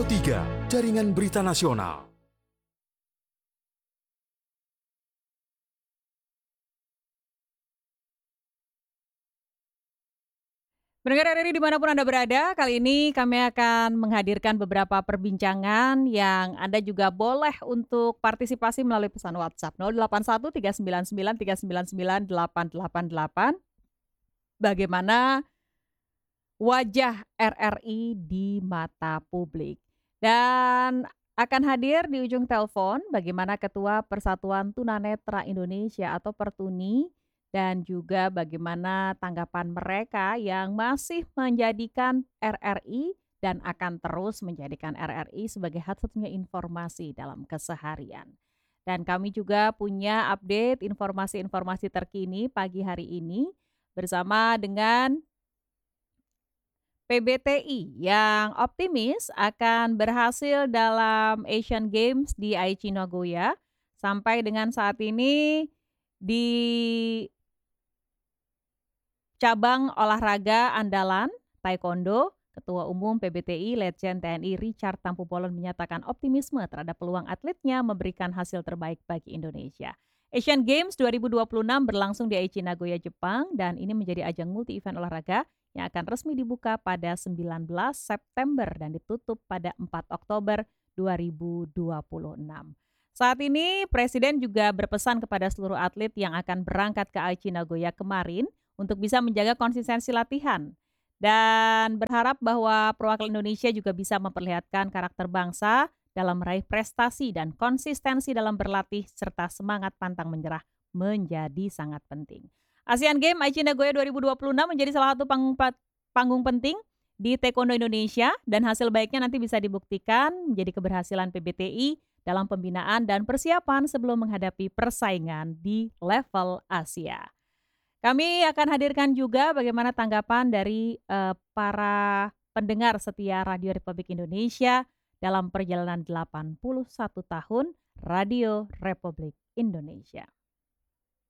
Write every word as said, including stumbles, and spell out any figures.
tiga, Jaringan Berita Nasional. Pendengar R R I dimanapun Anda berada, kali ini kami akan menghadirkan beberapa perbincangan yang Anda juga boleh untuk partisipasi melalui pesan WhatsApp nol delapan satu tiga sembilan sembilan tiga sembilan sembilan delapan delapan delapan. Bagaimana wajah R R I di mata publik. Dan akan hadir di ujung telepon bagaimana Ketua Persatuan Tunanetra Indonesia atau Pertuni dan juga bagaimana tanggapan mereka yang masih menjadikan R R I dan akan terus menjadikan R R I sebagai satu-satunya informasi dalam keseharian. Dan kami juga punya update informasi-informasi terkini pagi hari ini bersama dengan P B T I yang optimis akan berhasil dalam Asian Games di Aichi Nagoya. Sampai dengan saat ini di cabang olahraga andalan taekwondo, Ketua Umum P B T I Letjen T N I Richard Tampupolon menyatakan optimisme terhadap peluang atletnya memberikan hasil terbaik bagi Indonesia. Asian Games dua ribu dua puluh enam berlangsung di Aichi Nagoya, Jepang dan ini menjadi ajang multi event olahraga yang akan resmi dibuka pada sembilan belas September dan ditutup pada empat Oktober dua ribu dua puluh enam. Saat ini Presiden juga berpesan kepada seluruh atlet yang akan berangkat ke Aichi Nagoya kemarin untuk bisa menjaga konsistensi latihan dan berharap bahwa perwakilan Indonesia juga bisa memperlihatkan karakter bangsa dalam meraih prestasi dan konsistensi dalam berlatih serta semangat pantang menyerah menjadi sangat penting. Asian Games Aichi Nagoya dua ribu dua puluh enam menjadi salah satu panggung, panggung penting di taekwondo Indonesia dan hasil baiknya nanti bisa dibuktikan menjadi keberhasilan P B T I dalam pembinaan dan persiapan sebelum menghadapi persaingan di level Asia. Kami akan hadirkan juga bagaimana tanggapan dari uh, para pendengar setia Radio Republik Indonesia dalam perjalanan delapan puluh satu tahun Radio Republik Indonesia.